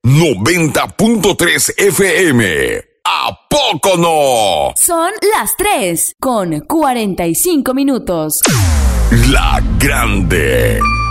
90.3 FM. ¿A poco no? Son las 3 con 45 minutos. La Grande.